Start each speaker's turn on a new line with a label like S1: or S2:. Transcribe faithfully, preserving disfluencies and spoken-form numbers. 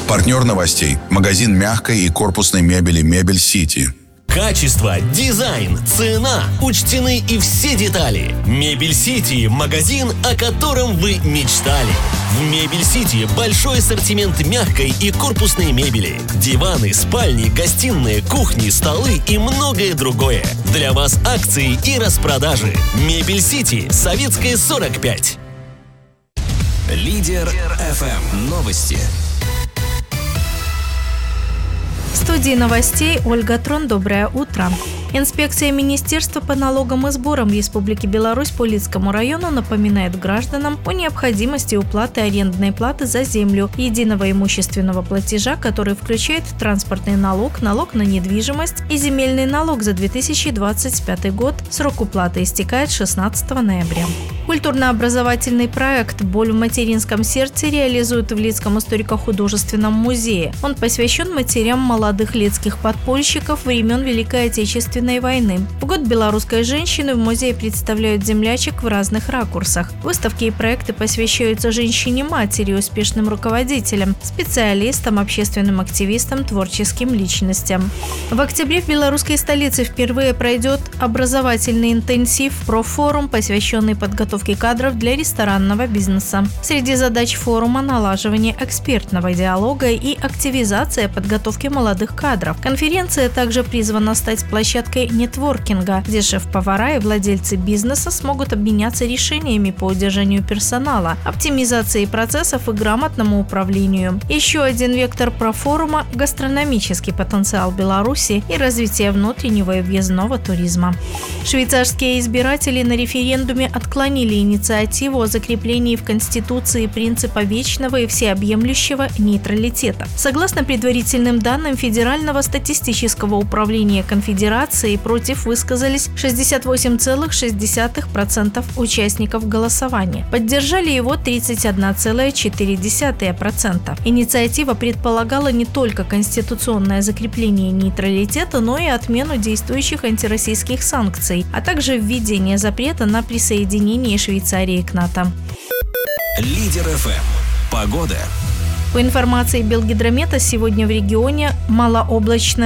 S1: Партнер новостей – магазин мягкой и корпусной мебели «Мебель Сити».
S2: Качество, дизайн, цена. Учтены и все детали. Мебель Сити – магазин, о котором вы мечтали. В Мебель Сити большой ассортимент мягкой и корпусной мебели. Диваны, спальни, гостиные, кухни, столы и многое другое. Для вас акции и распродажи. Мебель Сити, Советская, сорок пять. Лидер эф эм. Новости.
S3: В студии новостей Ольга Трон. Доброе утро. Инспекция Министерства по налогам и сборам Республики Беларусь по Лидскому району напоминает гражданам о необходимости уплаты арендной платы за землю, единого имущественного платежа, который включает транспортный налог, налог на недвижимость и земельный налог за две тысячи двадцать пятый год. Срок уплаты истекает шестнадцатого ноября. Культурно-образовательный проект «Боль в материнском сердце» реализуют в Лидском историко-художественном музее. Он посвящен матерям молодых лидских подпольщиков времен Великой Отечественной войны. В год белорусской женщины в музее представляют землячек в разных ракурсах. Выставки и проекты посвящаются женщине-матери, успешным руководителям, специалистам, общественным активистам, творческим личностям. В октябре в белорусской столице впервые пройдет образовательный интенсив «Профорум», посвященный подготовке кадров для ресторанного бизнеса. Среди задач форума – налаживание экспертного диалога и активизация подготовки молодых кадров. Конференция также призвана стать площадкой нетворкинга, где шеф-повара и владельцы бизнеса смогут обменяться решениями по удержанию персонала, оптимизации процессов и грамотному управлению. Еще один вектор профорума – гастрономический потенциал Беларуси и развитие внутреннего и въездного туризма. Швейцарские избиратели на референдуме отклонили инициативу о закреплении в Конституции принципа вечного и всеобъемлющего нейтралитета. Согласно предварительным данным Федерального статистического управления Конфедерации, против высказались шестьдесят восемь целых шесть десятых процента участников голосования. Поддержали его тридцать один целых четыре десятых процента. Инициатива предполагала не только конституционное закрепление нейтралитета, но и отмену действующих антироссийских санкций, а также введение запрета на присоединение Швейцарии к НАТО.
S2: Лидер эф эм. Погода.
S3: По информации Белгидромета, сегодня в регионе малооблачно.